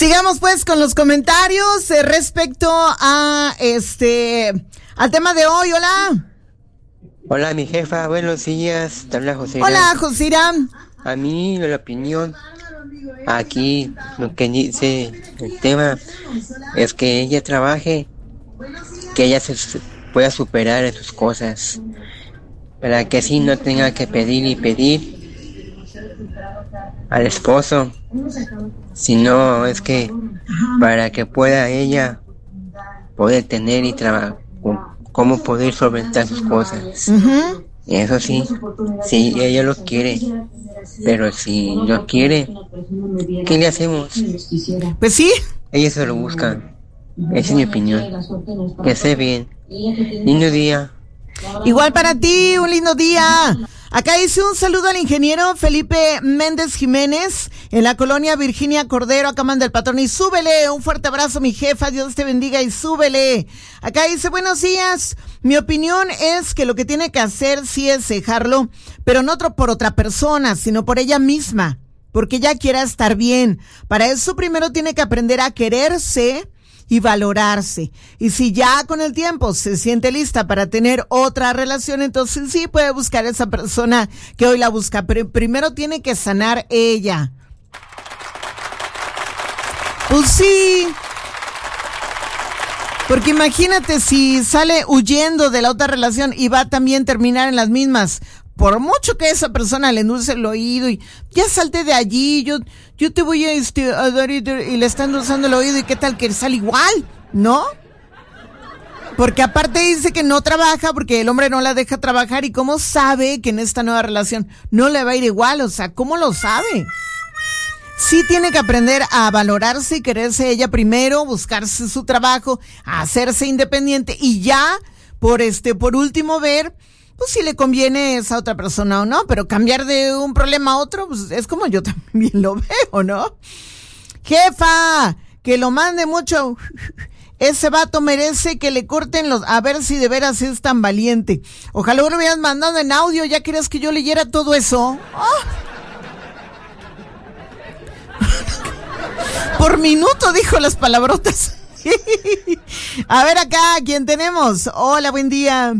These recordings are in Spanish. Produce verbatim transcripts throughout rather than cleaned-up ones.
Sigamos pues con los comentarios eh, respecto a este al tema de hoy. Hola. Hola, mi jefa, buenos días. Te habla José. Hola, Josira. A mí, la opinión, aquí, lo que dice el tema, es que ella trabaje, que ella se pueda superar en sus cosas, para que así no tenga que pedir y pedir al esposo, sino es que para que pueda ella poder tener y trabajar, cómo poder solventar sus cosas. Uh-huh. Eso sí, si ella lo quiere, pero si no quiere, ¿qué le hacemos? Pues sí, ella se lo busca. Esa es mi opinión. Que esté bien. Lindo día. Igual para ti, un lindo día. Acá dice un saludo al ingeniero Felipe Méndez Jiménez en la colonia Virginia Cordero, acá manda el patrón y súbele, un fuerte abrazo mi jefa, Dios te bendiga y súbele. Acá dice buenos días, mi opinión es que lo que tiene que hacer sí es dejarlo, pero no otro por otra persona, sino por ella misma, porque ella quiera estar bien. Para eso primero tiene que aprender a quererse y valorarse. Y si ya con el tiempo se siente lista para tener otra relación, entonces sí puede buscar a esa persona que hoy la busca, pero primero tiene que sanar ella. Pues sí, porque imagínate si sale huyendo de la otra relación y va a también terminar en las mismas. Por mucho que esa persona le endulce el oído y ya salte de allí, yo yo te voy a, este, a dar y, y le está endulzando el oído y qué tal que sale igual, ¿no? Porque aparte dice que no trabaja porque el hombre no la deja trabajar y cómo sabe que en esta nueva relación no le va a ir igual, o sea, ¿cómo lo sabe? Sí tiene que aprender a valorarse y quererse ella primero, buscarse su trabajo, a hacerse independiente y ya, por este, por último ver pues si le conviene esa otra persona o no, pero cambiar de un problema a otro, pues es como yo también lo veo, ¿no? Jefa, que lo mande mucho, ese vato merece que le corten los, a ver si de veras es tan valiente. Ojalá lo hubieras mandado en audio, ya querías que yo leyera todo eso. ¡Oh! Por minuto dijo las palabrotas. A ver acá, ¿quién tenemos? Hola, buen día.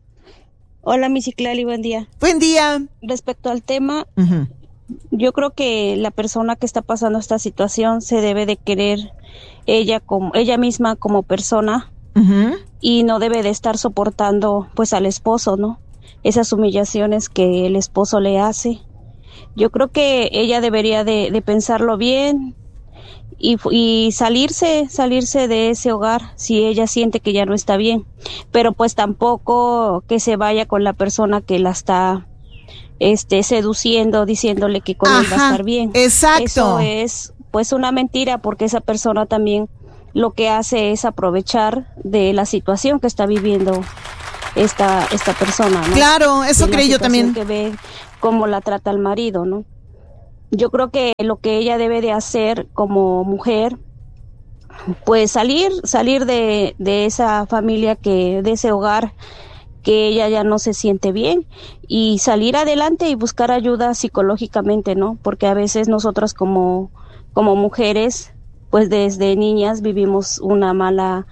Hola, mi Ciclali, buen día. Buen día. Respecto al tema, uh-huh. Yo creo que la persona que está pasando esta situación se debe de querer ella como ella misma como persona uh-huh. y no debe de estar soportando pues al esposo, ¿no? Esas humillaciones que el esposo le hace. Yo creo que ella debería de, de pensarlo bien y, y salirse, salirse de ese hogar si ella siente que ya no está bien, pero pues tampoco que se vaya con la persona que la está este seduciendo, diciéndole que con Ajá, él va a estar bien. Exacto. Eso es pues una mentira, porque esa persona también lo que hace es aprovechar de la situación que está viviendo esta esta persona, ¿no? Claro, eso creí yo también. Que ve cómo la trata el marido, ¿no? Yo creo que lo que ella debe de hacer como mujer, pues salir, salir de, de esa familia, que, de ese hogar que ella ya no se siente bien, y salir adelante y buscar ayuda psicológicamente, ¿no? Porque a veces nosotras como, como mujeres, pues desde niñas vivimos una mala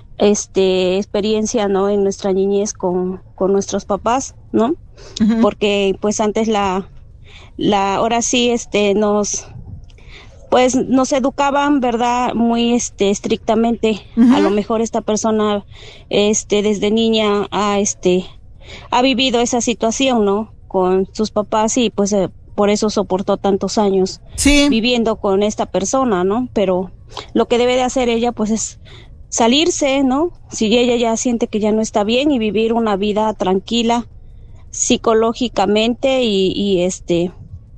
este experiencia, ¿no? En nuestra niñez con, con nuestros papás, ¿no? Uh-huh. Porque pues antes la la ahora sí este nos pues nos educaban, ¿verdad? Muy este estrictamente. Uh-huh. A lo mejor esta persona este desde niña ha este ha vivido esa situación, ¿no? Con sus papás, y pues eh, por eso soportó tantos años sí. viviendo con esta persona, ¿no? Pero lo que debe de hacer ella pues es salirse, ¿no? Si ella ya siente que ya no está bien, y vivir una vida tranquila psicológicamente y, y este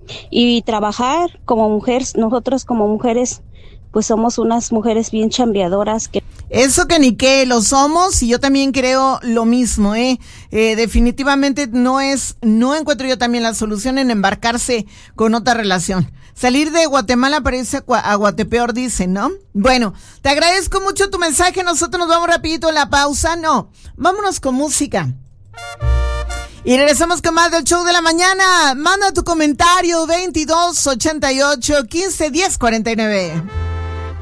y trabajar como mujer. Nosotros como mujeres pues somos unas mujeres bien chambeadoras. Que eso que ni qué, lo somos, y yo también creo lo mismo, ¿eh? eh definitivamente no es, no encuentro yo también la solución en embarcarse con otra relación. Salir de Guatemala parece a Guatepeor, dicen, ¿no? Bueno, te agradezco mucho tu mensaje. Nosotros nos vamos rapidito a la pausa. No, vámonos con música. Y regresamos con más del show de la mañana. Manda tu comentario veintidós ochenta y ocho quince diez cuarenta y nueve.